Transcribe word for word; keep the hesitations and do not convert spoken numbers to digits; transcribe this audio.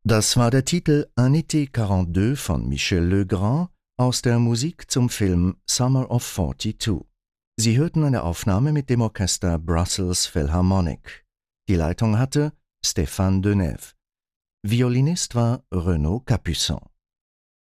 Das war der Titel Un été quarante-deux von Michel Legrand aus der Musik zum Film Summer of forty-two. Sie hörten eine Aufnahme mit dem Orchester Brussels Philharmonic. Die Leitung hatte Stéphane Denève. Violinist war Renaud Capuçon.